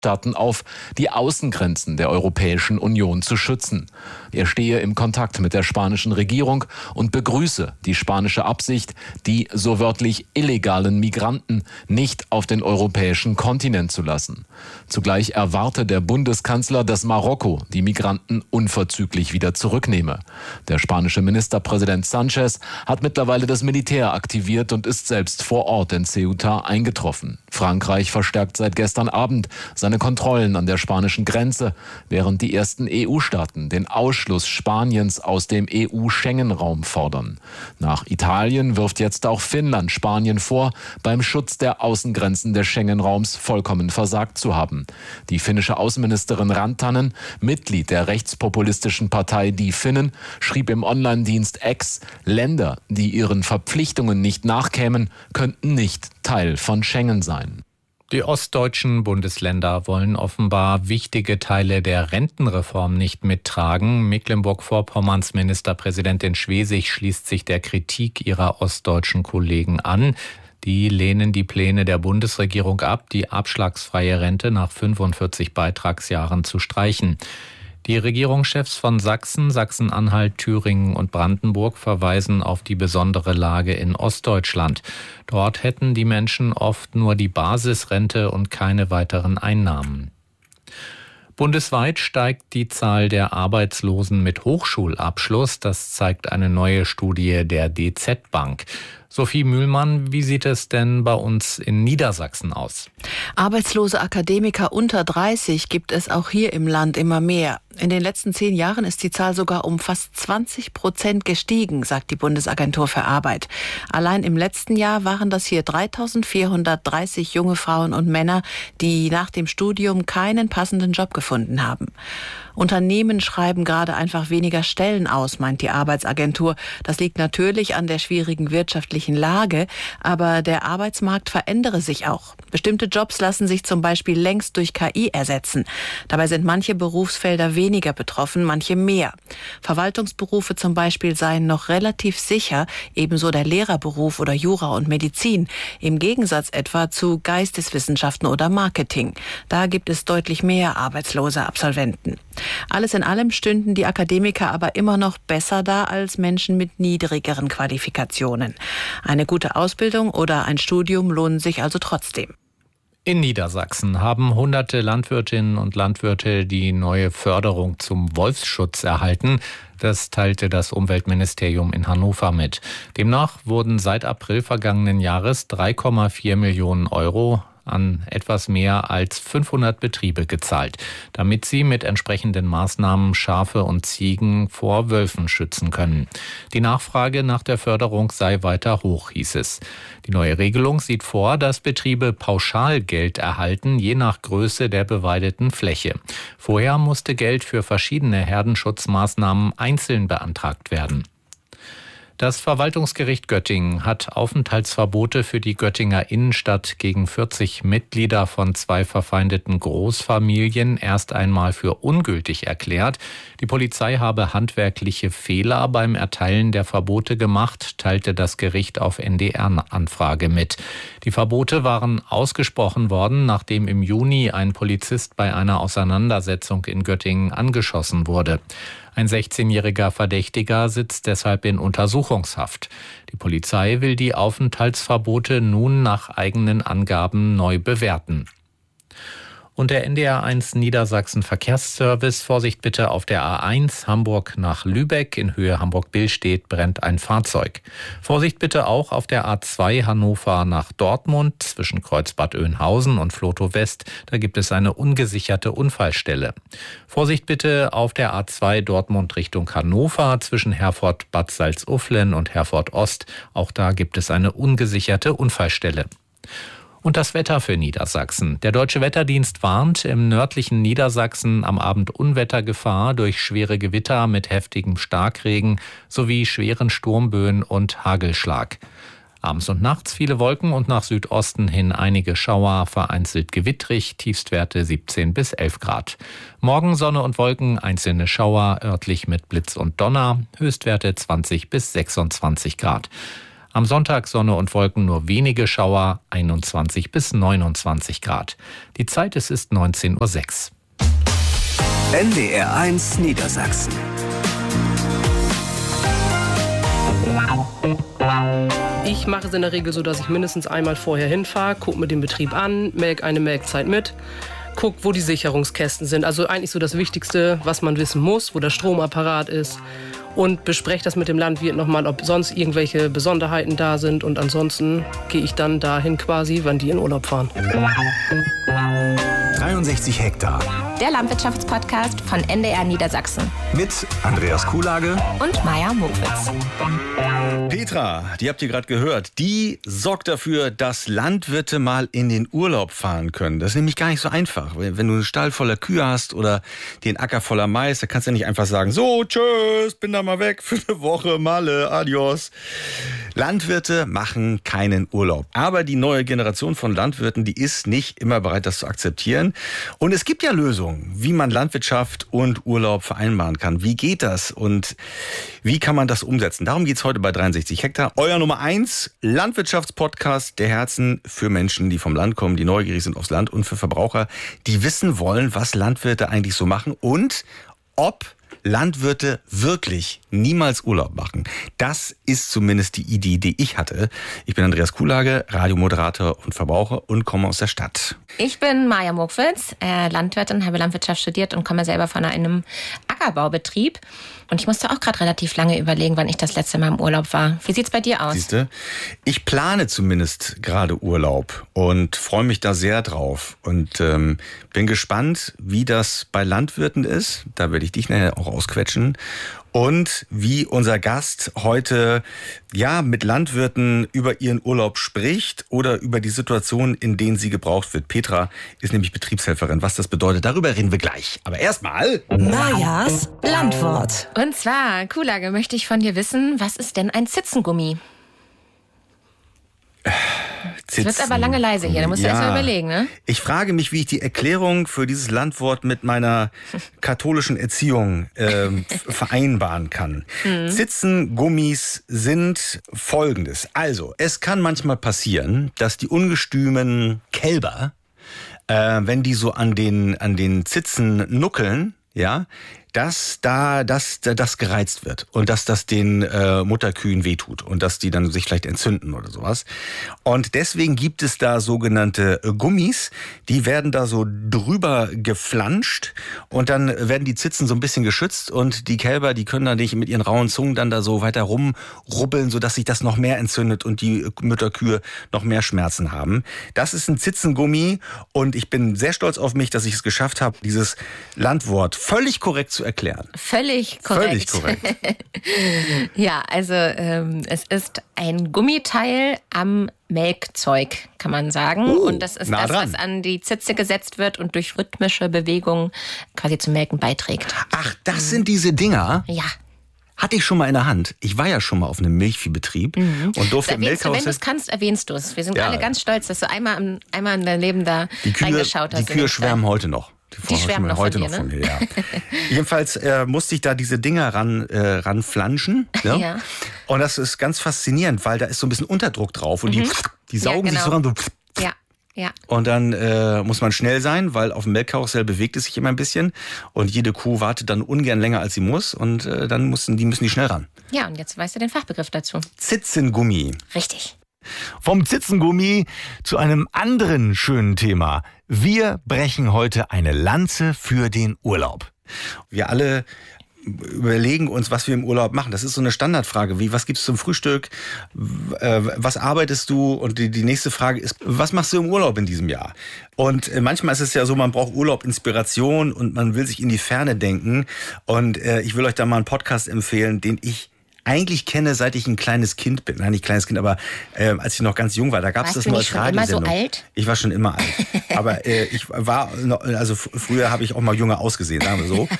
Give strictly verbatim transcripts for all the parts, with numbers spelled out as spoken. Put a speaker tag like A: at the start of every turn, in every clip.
A: Staaten auf, die Außengrenzen der Europäischen Union zu schützen. Er stehe im Kontakt mit der spanischen Regierung und begrüße die spanische Absicht, die so wörtlich illegalen Migranten nicht auf den europäischen Kontinent zu lassen. Zugleich erwarte der Bundeskanzler, dass Marokko die Migranten unverzüglich wieder zurücknehme. Der spanische Ministerpräsident Sánchez hat mittlerweile das Militär aktiviert und ist selbst vor Ort in Ceuta eingetroffen. Frankreich verstärkt seit gestern Abend seine Kontrollen an der spanischen Grenze, während die ersten E U-Staaten den Ausschluss Spaniens aus dem E U-Schengen-Raum fordern. Nach Italien wirft jetzt auch Finnland Spanien vor, beim Schutz der Außengrenzen des Schengen-Raums vollkommen versagt zu haben. Die finnische Außenministerin Rantanen, Mitglied der rechtspopulistischen Partei Die Finnen, schrieb im Online-Dienst X, Länder, die ihren Verpflichtungen nicht nachkämen, könnten nicht Teil von Schengen sein.
B: Die ostdeutschen Bundesländer wollen offenbar wichtige Teile der Rentenreform nicht mittragen. Mecklenburg-Vorpommerns Ministerpräsidentin Schwesig schließt sich der Kritik ihrer ostdeutschen Kollegen an. Die lehnen die Pläne der Bundesregierung ab, die abschlagsfreie Rente nach fünfundvierzig Beitragsjahren zu streichen. Die Regierungschefs von Sachsen, Sachsen-Anhalt, Thüringen und Brandenburg verweisen auf die besondere Lage in Ostdeutschland. Dort hätten die Menschen oft nur die Basisrente und keine weiteren Einnahmen. Bundesweit steigt die Zahl der Arbeitslosen mit Hochschulabschluss. Das zeigt eine neue Studie der D Z Bank. Sophie Mühlmann, wie sieht es denn bei uns in Niedersachsen aus?
C: Arbeitslose Akademiker unter dreißig gibt es auch hier im Land immer mehr. In den letzten zehn Jahren ist die Zahl sogar um fast zwanzig Prozent gestiegen, sagt die Bundesagentur für Arbeit. Allein im letzten Jahr waren das hier dreitausendvierhundertdreißig junge Frauen und Männer, die nach dem Studium keinen passenden Job gefunden haben. Unternehmen schreiben gerade einfach weniger Stellen aus, meint die Arbeitsagentur. Das liegt natürlich an der schwierigen wirtschaftlichen Lage, aber der Arbeitsmarkt verändere sich auch. Bestimmte Jobs lassen sich zum Beispiel längst durch K I ersetzen. Dabei sind manche Berufsfelder weniger betroffen, manche mehr. Verwaltungsberufe zum Beispiel seien noch relativ sicher, ebenso der Lehrerberuf oder Jura und Medizin, im Gegensatz etwa zu Geisteswissenschaften oder Marketing. Da gibt es deutlich mehr arbeitslose Absolventen. Alles in allem stünden die Akademiker aber immer noch besser da als Menschen mit niedrigeren Qualifikationen. Eine gute Ausbildung oder ein Studium lohnen sich also trotzdem.
B: In Niedersachsen haben hunderte Landwirtinnen und Landwirte die neue Förderung zum Wolfsschutz erhalten. Das teilte das Umweltministerium in Hannover mit. Demnach wurden seit April vergangenen Jahres drei Komma vier Millionen Euro an etwas mehr als fünfhundert Betriebe gezahlt, damit sie mit entsprechenden Maßnahmen Schafe und Ziegen vor Wölfen schützen können. Die Nachfrage nach der Förderung sei weiter hoch, hieß es. Die neue Regelung sieht vor, dass Betriebe Pauschalgeld erhalten, je nach Größe der beweideten Fläche. Vorher musste Geld für verschiedene Herdenschutzmaßnahmen einzeln beantragt werden. Das Verwaltungsgericht Göttingen hat Aufenthaltsverbote für die Göttinger Innenstadt gegen vierzig Mitglieder von zwei verfeindeten Großfamilien erst einmal für ungültig erklärt. Die Polizei habe handwerkliche Fehler beim Erteilen der Verbote gemacht, teilte das Gericht auf N D R-Anfrage mit. Die Verbote waren ausgesprochen worden, nachdem im Juni ein Polizist bei einer Auseinandersetzung in Göttingen angeschossen wurde. Ein sechzehnjähriger Verdächtiger sitzt deshalb in Untersuchungshaft. Die Polizei will die Aufenthaltsverbote nun nach eigenen Angaben neu bewerten. Und der N D R eins Niedersachsen Verkehrsservice, Vorsicht bitte auf der A eins Hamburg nach Lübeck, in Höhe Hamburg-Billstedt brennt ein Fahrzeug. Vorsicht bitte auch auf der A zwei Hannover nach Dortmund, zwischen Kreuzbad Oeynhausen und Flotow West, da gibt es eine ungesicherte Unfallstelle. Vorsicht bitte auf der A zwei Dortmund Richtung Hannover, zwischen Herford-Bad Salzuflen und Herford-Ost, auch da gibt es eine ungesicherte Unfallstelle. Und das Wetter für Niedersachsen. Der Deutsche Wetterdienst warnt im nördlichen Niedersachsen am Abend Unwettergefahr durch schwere Gewitter mit heftigem Starkregen sowie schweren Sturmböen und Hagelschlag. Abends und nachts viele Wolken und nach Südosten hin einige Schauer, vereinzelt gewittrig, Tiefstwerte siebzehn bis elf Grad. Morgen Sonne und Wolken, einzelne Schauer, örtlich mit Blitz und Donner, Höchstwerte zwanzig bis sechsundzwanzig Grad. Am Sonntag Sonne und Wolken, nur wenige Schauer, einundzwanzig bis neunundzwanzig Grad. Die Zeit, es ist neunzehn Uhr sechs.
D: N D R eins Niedersachsen.
E: Ich mache es in der Regel so, dass ich mindestens einmal vorher hinfahre, gucke mir den Betrieb an, melke eine Melkzeit mit, gucke, wo die Sicherungskästen sind. Also eigentlich so das Wichtigste, was man wissen muss, wo der Stromapparat ist. Und bespreche das mit dem Landwirt nochmal, ob sonst irgendwelche Besonderheiten da sind. Und ansonsten gehe ich dann dahin quasi, wann die in Urlaub fahren.
D: dreiundsechzig Hektar.
F: Der Landwirtschaftspodcast von N D R Niedersachsen.
D: Mit Andreas Kuhlage
F: und Maja Mokwitz.
G: Petra, die habt ihr gerade gehört, die sorgt dafür, dass Landwirte mal in den Urlaub fahren können. Das ist nämlich gar nicht so einfach. Wenn du einen Stall voller Kühe hast oder den Acker voller Mais, da kannst du ja nicht einfach sagen, so, tschüss, bin da mal weg für eine Woche, Malle, adios. Landwirte machen keinen Urlaub. Aber die neue Generation von Landwirten, die ist nicht immer bereit, das zu akzeptieren. Und es gibt ja Lösungen, wie man Landwirtschaft und Urlaub vereinbaren kann. Wie geht das und wie kann man das umsetzen? Darum geht's heute bei dreiundsechzig Hektar. Euer Nummer eins Landwirtschaftspodcast der Herzen für Menschen, die vom Land kommen, die neugierig sind aufs Land und für Verbraucher, die wissen wollen, was Landwirte eigentlich so machen und ob Landwirte wirklich niemals Urlaub machen. Das ist zumindest die Idee, die ich hatte. Ich bin Andreas Kuhlage, Radiomoderator und Verbraucher und komme aus der Stadt.
F: Ich bin Maja Mokwitz, äh, Landwirtin, habe Landwirtschaft studiert und komme selber von einem Ackerbaubetrieb. Und ich musste auch gerade relativ lange überlegen, wann ich das letzte Mal im Urlaub war. Wie sieht's bei dir aus?
G: Siehste, ich plane zumindest gerade Urlaub und freue mich da sehr drauf. Und ähm, bin gespannt, wie das bei Landwirten ist. Da werde ich dich nachher auch ausquetschen. Und wie unser Gast heute ja mit Landwirten über ihren Urlaub spricht oder über die Situation, in denen sie gebraucht wird. Petra ist nämlich Betriebshelferin. Was das bedeutet, darüber reden wir gleich. Aber erstmal
F: Majas Landwort. Und zwar, Kuhlage, möchte ich von dir wissen, was ist denn ein Zitzengummi? Es wird aber lange leise hier, da musst du ja erst mal überlegen, ne?
G: Ich frage mich, wie ich die Erklärung für dieses Landwort mit meiner katholischen Erziehung äh, vereinbaren kann. Mhm. Zitzengummis sind folgendes. Also, es kann manchmal passieren, dass die ungestümen Kälber, äh, wenn die so an den, an den Zitzen nuckeln, ja, dass da das das gereizt wird und dass das den äh, Mutterkühen wehtut und dass die dann sich vielleicht entzünden oder sowas. Und deswegen gibt es da sogenannte Gummis, die werden da so drüber geflanscht und dann werden die Zitzen so ein bisschen geschützt und die Kälber, die können dann nicht mit ihren rauen Zungen dann da so weiter rumrubbeln, sodass sich das noch mehr entzündet und die Mütterkühe noch mehr Schmerzen haben. Das ist ein Zitzengummi und ich bin sehr stolz auf mich, dass ich es geschafft habe, dieses Landwort völlig korrekt zu erklären.
F: Völlig korrekt.
G: Völlig korrekt.
F: Ja, also ähm, es ist ein Gummiteil am Melkzeug, kann man sagen.
G: Oh,
F: und das ist
G: nah
F: das,
G: dran.
F: was an die Zitze gesetzt wird und durch rhythmische Bewegungen quasi zum Melken beiträgt.
G: Ach, das sind diese Dinger?
F: Ja.
G: Hatte ich schon mal in der Hand. Ich war ja schon mal auf einem Milchviehbetrieb mhm. und durfte im
F: Melkhaus. Wenn du
G: Melkhaus.
F: es kannst, erwähnst du es. Wir sind
G: Ja.
F: alle ganz stolz, dass du einmal, im, einmal in dein Leben da
G: Die Kühe,
F: reingeschaut hast.
G: die Kühe schwärmen heute noch.
F: Die schwärmen noch
G: heute
F: von
G: noch
F: dir,
G: von
F: ne?
G: mir, ja. Jedenfalls äh, musste ich da diese Dinger ran, äh, ranflanschen. Ne?
F: Ja.
G: Und das ist ganz faszinierend, weil da ist so ein bisschen Unterdruck drauf und die, die saugen
F: Ja,
G: sich so
F: genau.
G: ran. So.
F: Ja, ja.
G: Und dann äh, muss man schnell sein, weil auf dem Melkkarussell bewegt es sich immer ein bisschen. Und jede Kuh wartet dann ungern länger, als sie muss. Und äh, dann müssen die, müssen die schnell ran.
F: Ja, und jetzt weißt du den Fachbegriff dazu.
G: Zitzengummi.
F: Richtig.
D: Vom Zitzengummi zu einem anderen schönen Thema. Wir brechen heute eine Lanze für den Urlaub.
G: Wir alle überlegen uns, was wir im Urlaub machen. Das ist so eine Standardfrage, wie, was gibt's zum Frühstück, äh, was arbeitest du? Und die, die nächste Frage ist, was machst du im Urlaub in diesem Jahr? Und äh, manchmal ist es ja so, man braucht Urlaub, Inspiration und man will sich in die Ferne denken. Und äh, ich will euch da mal einen Podcast empfehlen, den ich eigentlich kenne, seit ich ein kleines Kind bin. Nein, nicht kleines Kind, aber äh, als ich noch ganz jung war, da gab es das
F: du
G: nur
F: nicht
G: als
F: schon immer
G: Radiosendung.
F: so alt?
G: Ich war schon immer alt. Aber äh, ich war, noch, also f- früher habe ich auch mal jünger ausgesehen, sagen wir so.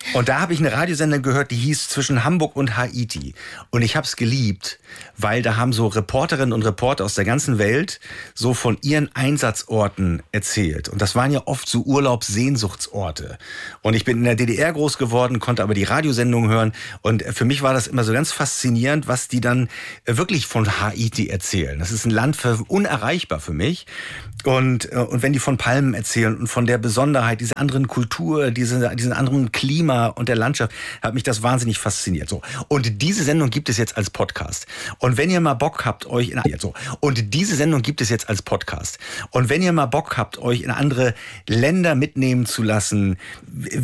G: Und da habe ich eine Radiosendung gehört, die hieß Zwischen Hamburg und Haiti. Und ich habe es geliebt, weil da haben so Reporterinnen und Reporter aus der ganzen Welt so von ihren Einsatzorten erzählt. Und das waren ja oft so Urlaubssehnsuchtsorte. Und ich bin in der D D R groß geworden, konnte aber die Radiosendungen hören. Und für mich war das immer so ganz faszinierend, was die dann wirklich von Haiti erzählen. Das ist ein Land für, unerreichbar für mich. Und, und wenn die von Palmen erzählen und von der Besonderheit dieser anderen Kultur, diese, diesen anderen Klima und der Landschaft, hat mich das wahnsinnig fasziniert. So. Und diese Sendung gibt es jetzt als Podcast. Und wenn ihr mal Bock habt, euch in so. Und diese Sendung gibt es jetzt als Podcast. Und wenn ihr mal Bock habt, euch in andere Länder mitnehmen zu lassen,